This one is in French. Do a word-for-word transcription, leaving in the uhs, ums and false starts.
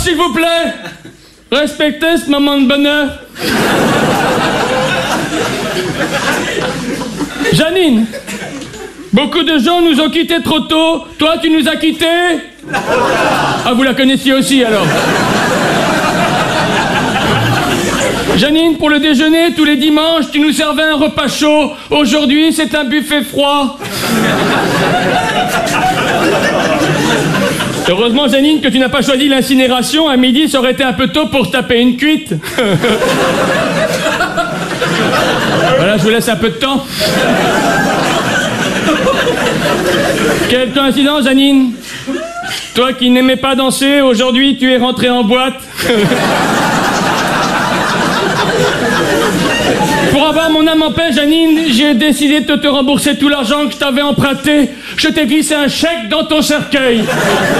s'il vous plaît. Respectez ce moment de bonheur. Janine, beaucoup de gens nous ont quittés trop tôt. Toi, tu nous as quittés? Ah, vous la connaissiez aussi, alors. Janine, pour le déjeuner, tous les dimanches, tu nous servais un repas chaud. Aujourd'hui, c'est un buffet froid. Heureusement, Janine, que tu n'as pas choisi l'incinération. À midi, ça aurait été un peu tôt pour se taper une cuite. Voilà, je vous laisse un peu de temps. Quelle coïncidence, Janine. Toi qui n'aimais pas danser, aujourd'hui, tu es rentré en boîte. Pour avoir mon âme en paix, Janine, j'ai décidé de te rembourser tout l'argent que je t'avais emprunté. Je t'ai glissé un chèque dans ton cercueil.